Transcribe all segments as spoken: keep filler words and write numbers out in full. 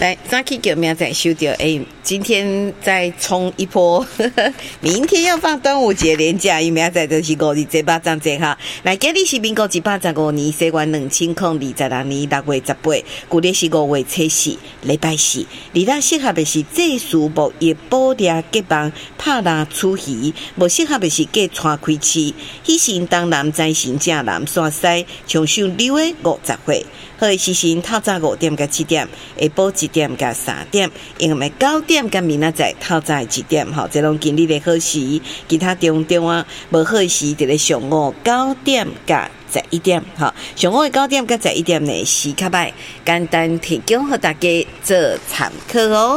来，早起叫明仔收到，哎，今天再冲一波，呵呵明天要放端午节连假，因明仔就是五日这八章节哈。来，今日是民国一百十五年西元两千零二十六年六月十八，旧历是五月初四，礼拜四。而咱适合的是祭祀木业捕猎结网拍拉处鱼，无适合的是过穿开市。喜神当男，财神正男，山西长寿六月五十岁。好的时辰透早五点到七点，下晡一点到三点，因为九点到明仔载透早一点，吼，这拢今日的好时。其他中中啊，无好时伫咧上午九点到十一点，吼，上午的九点到十一点呢是较歹，简单提供给大家做参考哦。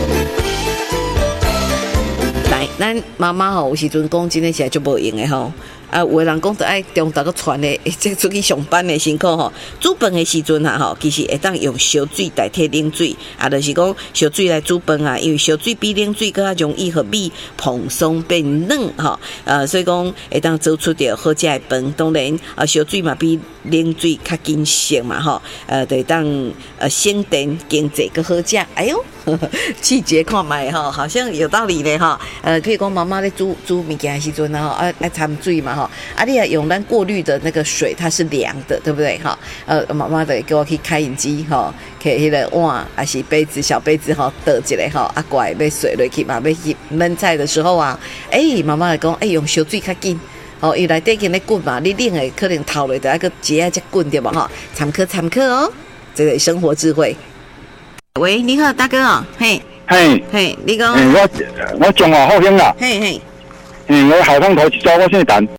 来，咱妈妈吼有时阵讲真诶是就无用诶吼。啊，有诶人讲得爱中昼个传诶，即出去上班诶辛苦吼。煮饭诶时阵啊吼，其实会当用烧水代替冷水，啊，就是讲烧水来煮饭啊，因为烧水比冷水更加容易互米蓬松变嫩吼。呃，所以讲会当做出着好食诶饭。当然啊，烧水嘛比冷水较紧熟嘛吼。呃，就当呃省电经济个好食。哎呦，气节看卖吼，好像有道理咧吼。呃，可以讲妈妈咧煮煮物件诶时阵啊，啊爱掺水嘛。啊，你也用咱过滤的那个水，它是凉的，对不对？哈，呃，妈妈的给我去开饮机哈，摕迄个碗还是杯子小杯子哈，倒一个哈，啊，怪要水落去嘛，要去焖菜的时候啊，哎、欸，妈妈来讲，哎、欸，用烧水较紧，哦，伊内底跟咧滚嘛，你冷的可能透落的那个节啊，才滚对吧？哈，参考参考哦，这个生活智慧。喂，你好，大哥哦，嘿， 嘿， 嘿，你讲， 欸、我我中华好兴啦， 嘿嘿， 嗯，我海上头一招我姓陈。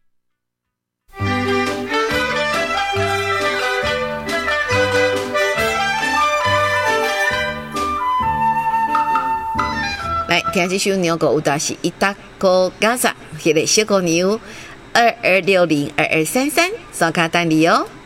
来听这首牛狗舞蹈是一大个嘎萨，迄个小姑牛二二六零二二三三，刷卡单里哦。